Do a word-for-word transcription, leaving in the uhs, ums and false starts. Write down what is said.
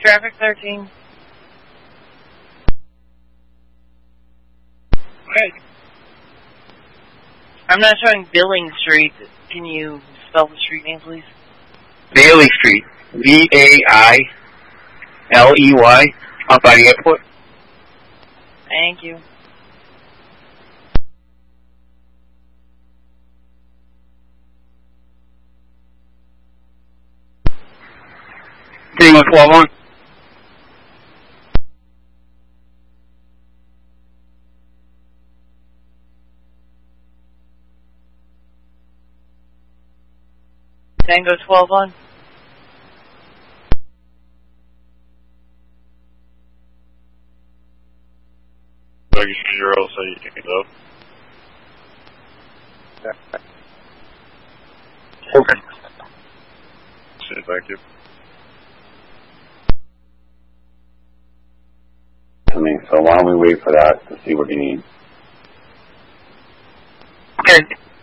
Traffic thirteen. Hey. I'm not showing Billing Street. Can you spell the street name, please? Bailey Street. V A I L E Y. Up by the airport. Thank you. Tango twelve one. Tango twelve on. Zero, so you can go. Okay. Thank you. I mean, so why don't we wait for that to see what he needs? Okay.